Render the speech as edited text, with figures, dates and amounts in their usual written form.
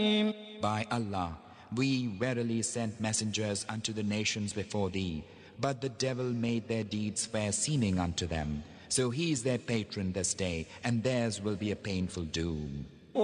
By Allah, we verily sent messengers unto the nations before thee, but the devil made their deeds fair seeming unto them. So he is their patron this day, and theirs will be a painful doom.